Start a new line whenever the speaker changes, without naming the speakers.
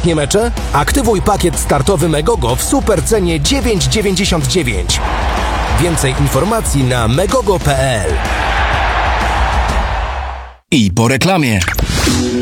ostatnie mecze? Aktywuj pakiet startowy Megogo w supercenie 9,99. Więcej informacji na megogo.pl.
I po reklamie.